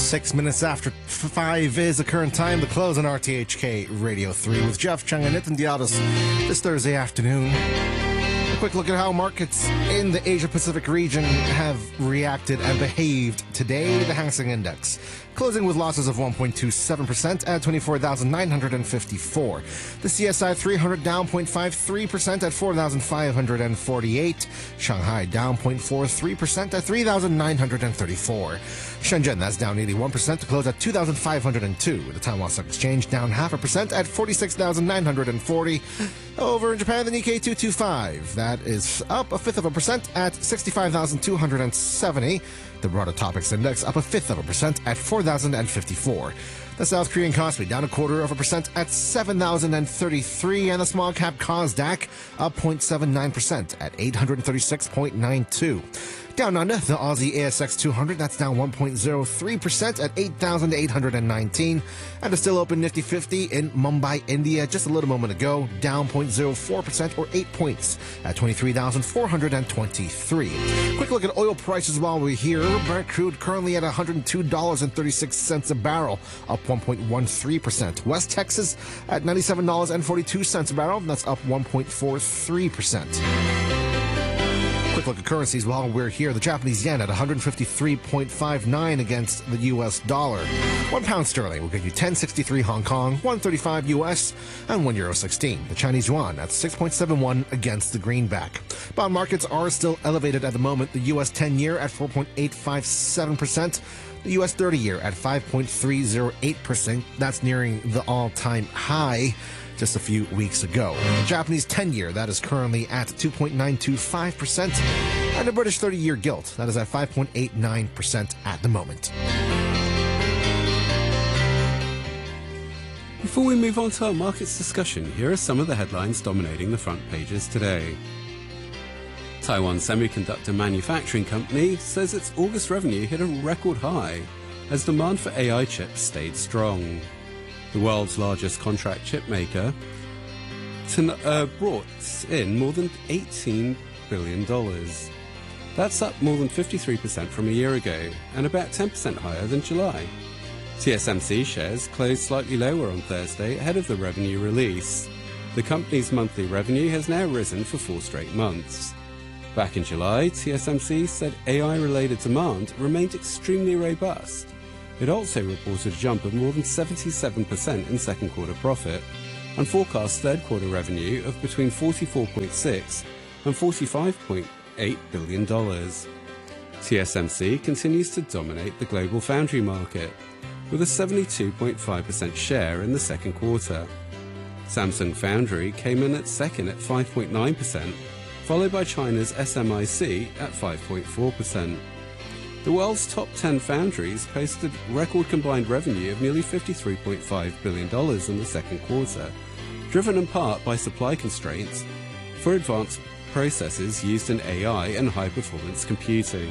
6 minutes after 5 is the current time, the close on RTHK Radio 3 with Jeff Chung and Nitin Diadas this Thursday afternoon. A quick look at how markets in the Asia-Pacific region have reacted and behaved today. The Hang Seng Index closing with losses of 1.27% at 24,954. The CSI 300 down 0.53% at 4,548. Shanghai down 0.43% at 3,934. Shenzhen, that's down 81% to close at 2,502. The Taiwan Stock Exchange down 0.5% at 46,940. Over in Japan, the Nikkei 225, that is up 0.5% at 65,270. The broader Topix Index up 0.5% at 4,054. The South Korean Kospi down 0.25% at 7,033, and the small cap Kosdaq up 0.79% at 836.92. Down under, the Aussie ASX 200, that's down 1.03% at 8,819. And the still open Nifty 50 in Mumbai, India, just a little moment ago, down 0.04% or 8 points at 23,423. Quick look at oil prices while we're here. Brent crude currently at $102.36 a barrel, up 1.13%. West Texas at $97.42 a barrel, that's up 1.43%. Quick look at currencies while we're here. The Japanese yen at 153.59 against the U.S. dollar. £1 sterling will give you 10.63 Hong Kong, 1.35 U.S., and €1.16. The Chinese yuan at 6.71 against the greenback. Bond markets are still elevated at the moment. The U.S. 10-year at 4.857%. The U.S. 30-year at 5.308%. That's nearing the all-time high just a few weeks ago. The Japanese 10-year, that is currently at 2.925%, and the British 30-year gilt, that is at 5.89% at the moment. Before we move on to our markets discussion, here are some of the headlines dominating the front pages today. Taiwan Semiconductor Manufacturing Company says its August revenue hit a record high as demand for AI chips stayed strong. The world's largest contract chip maker brought in more than $18 billion. That's up more than 53% from a year ago and about 10% higher than July. TSMC shares closed slightly lower on Thursday ahead of the revenue release. The company's monthly revenue has now risen for 4 straight months. Back in July, TSMC said AI-related demand remained extremely robust. It also reported a jump of more than 77% in second quarter profit and forecast third quarter revenue of between $44.6 and $45.8 billion. TSMC continues to dominate the global foundry market with a 72.5% share in the second quarter. Samsung Foundry came in at second at 5.9%, followed by China's SMIC at 5.4%. The world's top 10 foundries posted record combined revenue of nearly $53.5 billion in the second quarter, driven in part by supply constraints for advanced processes used in AI and high-performance computing.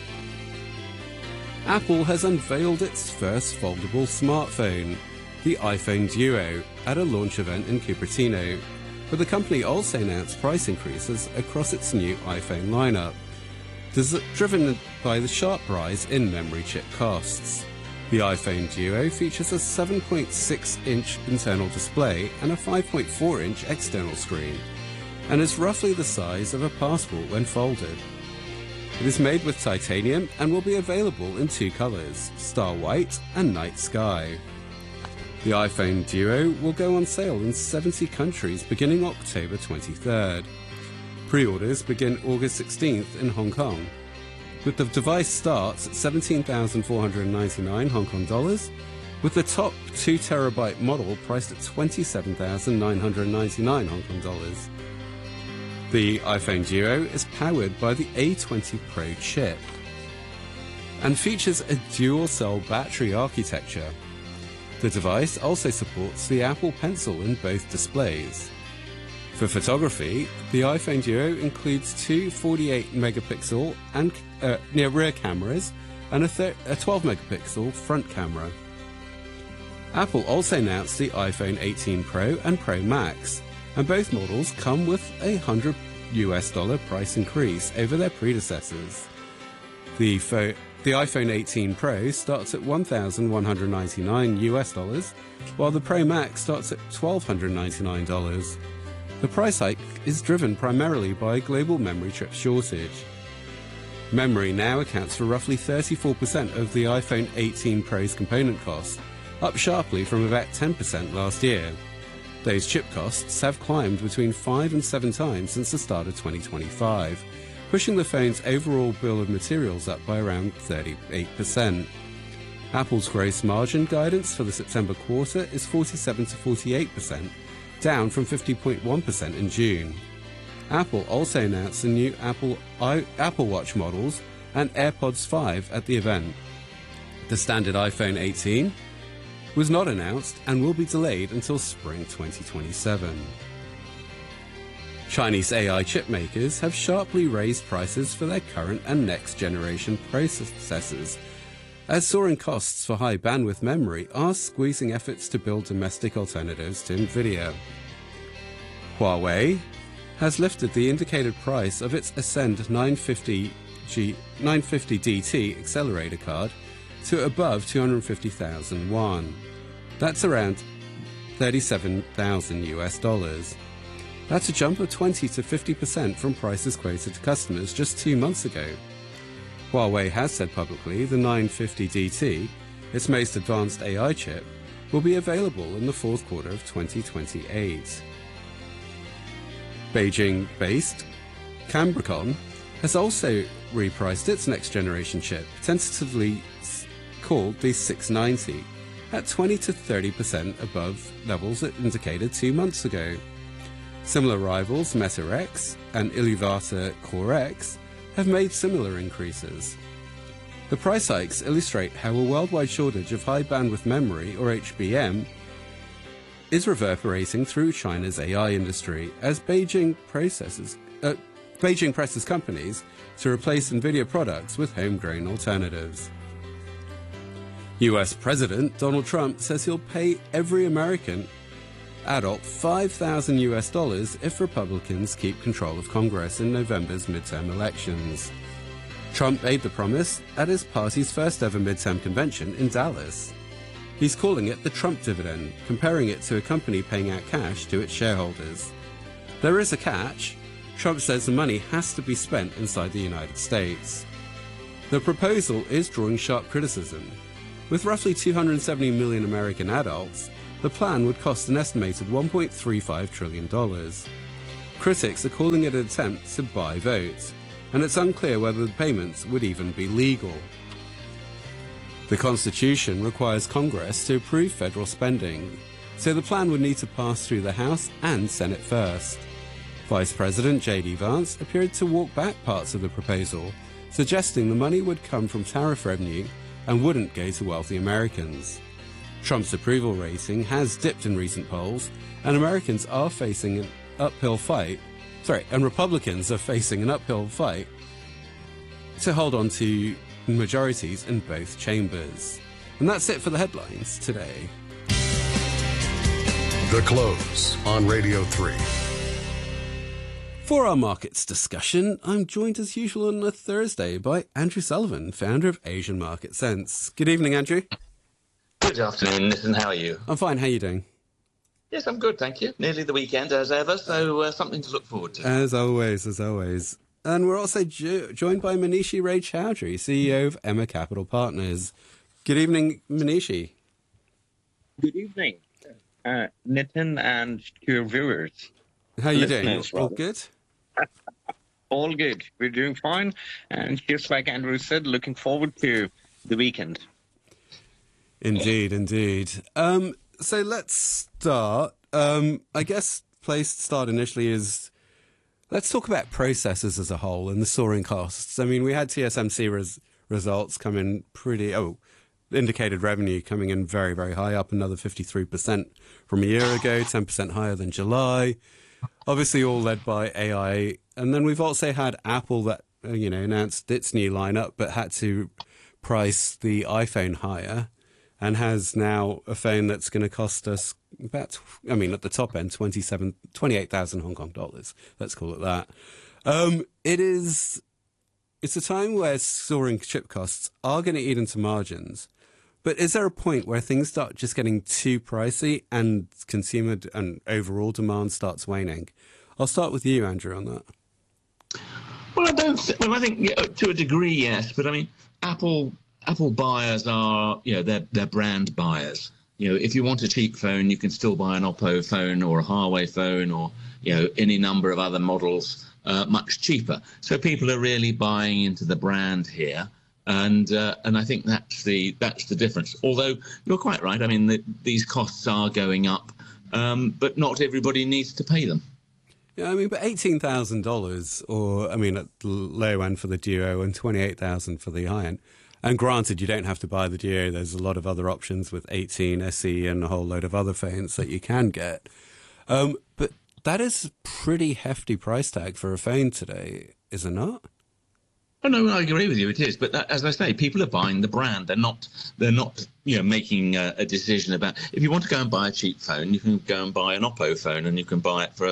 Apple has unveiled its first foldable smartphone, the iPhone Duo, at a launch event in Cupertino, but the company also announced price increases across its new iPhone lineup, driven by the sharp rise in memory chip costs. The iPhone Duo features a 7.6-inch internal display and a 5.4-inch external screen, and is roughly the size of a passport when folded. It is made with titanium and will be available in 2 colors, Star White and Night Sky. The iPhone Duo will go on sale in 70 countries beginning October 23rd. Pre-orders begin August 16th in Hong Kong. The device starts at 17,499 Hong Kong dollars, with the top 2 terabyte model priced at 27,999 Hong Kong dollars. The iPhone Duo is powered by the A20 Pro chip and features a dual-cell battery architecture. The device also supports the Apple Pencil in both displays. For photography, the iPhone Duo includes 2 48-megapixel and rear cameras and a 12-megapixel front camera. Apple also announced the iPhone 18 Pro and Pro Max, and both models come with a $100 price increase over their predecessors. The The iPhone 18 Pro starts at $1,199 US, while the Pro Max starts at $1,299. The price hike is driven primarily by a global memory chip shortage. Memory now accounts for roughly 34% of the iPhone 18 Pro's component cost, up sharply from about 10% last year. Those chip costs have climbed between 5 and 7 times since the start of 2025, pushing the phone's overall bill of materials up by around 38%. Apple's gross margin guidance for the September quarter is 47 to 48%, down from 50.1% in June. Apple also announced the new Apple Watch models and AirPods 5 at the event. The standard iPhone 18 was not announced and will be delayed until spring 2027. Chinese AI chip makers have sharply raised prices for their current and next generation processors, as soaring costs for high bandwidth memory are squeezing efforts to build domestic alternatives to Nvidia. Huawei has lifted the indicated price of its Ascend 950DT accelerator card to above 250,000 yuan. That's around 37,000 US dollars. That's a jump of 20 to 50% from prices quoted to customers just 2 months ago. Huawei has said publicly the 950DT, its most advanced AI chip, will be available in the fourth quarter of 2028. Beijing-based Cambricon has also repriced its next-generation chip, tentatively called the 690, at 20 to 30% above levels it indicated 2 months ago. Similar rivals Meta X and Iluvatar Core X have made similar increases. The price hikes illustrate how a worldwide shortage of high bandwidth memory, or HBM, is reverberating through China's AI industry as Beijing presses companies to replace Nvidia products with homegrown alternatives. US President Donald Trump says he'll pay every American adult $5,000 US if Republicans keep control of Congress in November's midterm elections. Trump made the promise at his party's first ever midterm convention in Dallas. He's calling it the Trump dividend, comparing it to a company paying out cash to its shareholders. There is a catch. Trump says the money has to be spent inside the United States. The proposal is drawing sharp criticism. With roughly 270 million American adults, the plan would cost an estimated $1.35 trillion. Critics are calling it an attempt to buy votes, and it's unclear whether the payments would even be legal. The Constitution requires Congress to approve federal spending, so the plan would need to pass through the House and Senate first. Vice President J.D. Vance appeared to walk back parts of the proposal, suggesting the money would come from tariff revenue and wouldn't go to wealthy Americans. Trump's approval rating has dipped in recent polls, and Republicans are facing an uphill fight to hold on to majorities in both chambers. And that's it for the headlines today. The Close on Radio 3. For our markets discussion, I'm joined as usual on a Thursday by Andrew Sullivan, founder of Asian Market Sense. Good evening, Andrew. Good afternoon, Nitin. How are you? I'm fine. How are you doing? Yes, I'm good, thank you. Nearly the weekend, as ever, so something to look forward to. As always. And we're also joined by Manishi Ray Chowdhury, CEO of Emma Capital Partners. Good evening, Manishi. Good evening, Nitin, and to your viewers. How are you doing? All good? All good. We're doing fine. And just like Andrew said, looking forward to the weekend. Indeed. So let's start. I guess place to start initially is, let's talk about processors as a whole and the soaring costs. I mean, we had TSMC results come in indicated revenue coming in very, very high, up another 53% from a year ago, 10% higher than July. Obviously all led by AI. And then we've also had Apple that, announced its new lineup, but had to price the iPhone higher, and has now a phone that's going to cost us at the top end, 28,000 Hong Kong dollars. Let's call it that. It is it's a time where soaring chip costs are going to eat into margins. But is there a point where things start just getting too pricey and consumer and overall demand starts waning? I'll start with you, Andrew, on that. Well, I think to a degree, yes. But I mean, Apple buyers are, they're brand buyers. If you want a cheap phone, you can still buy an Oppo phone or a Huawei phone or, any number of other models much cheaper. So people are really buying into the brand here. And I think that's the difference. Although you're quite right. I mean, these costs are going up, but not everybody needs to pay them. Yeah, I mean, but $18,000, or I mean, at the low end for the Duo and $28,000 for the high end. And granted, you don't have to buy the Duo. There's a lot of other options with 18, SE, and a whole load of other phones that you can get. But that is a pretty hefty price tag for a phone today, is it not? Oh, no, I agree with you. It is, but as I say, people are buying the brand. They're not, making a decision about. If you want to go and buy a cheap phone, you can go and buy an Oppo phone, and you can buy it for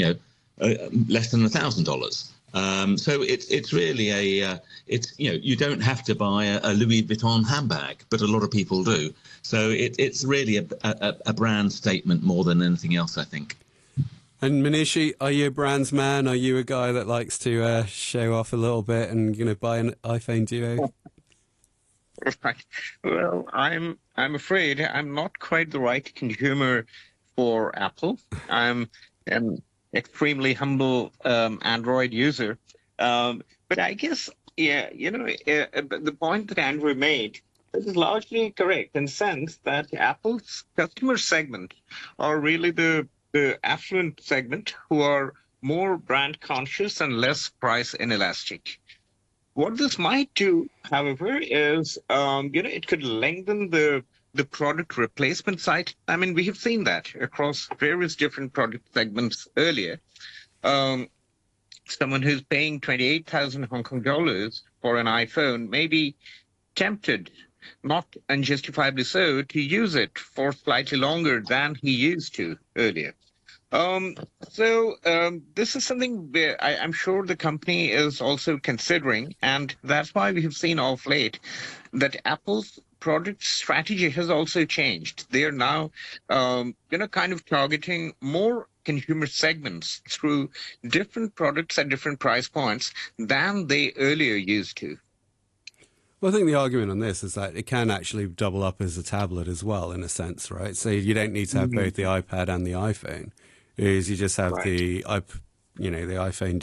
less than $1,000. So it's really you don't have to buy a Louis Vuitton handbag, but a lot of people do. So it's really a brand statement more than anything else, I think. And Manishi, are you a brands man? Are you a guy that likes to show off a little bit and buy an iPhone Duo? Right. Well, I'm afraid I'm not quite the right consumer for Apple. I'm an extremely humble Android user, but I guess the point that Andrew made is largely correct in the sense that Apple's customer segment are really the affluent segment who are more brand conscious and less price inelastic. What this might do, however, is it could lengthen the product replacement cycle. I mean, we have seen that across various different product segments earlier. Someone who's paying 28,000 Hong Kong dollars for an iPhone may be tempted, not unjustifiably so, to use it for slightly longer than he used to earlier. This is something where I'm sure the company is also considering, and that's why we have seen of late that Apple's product strategy has also changed. They are now, kind of targeting more consumer segments through different products at different price points than they earlier used to. Well, I think the argument on this is that it can actually double up as a tablet as well, in a sense, right? So you don't need to have both the iPad and the iPhone. You just have the iPhone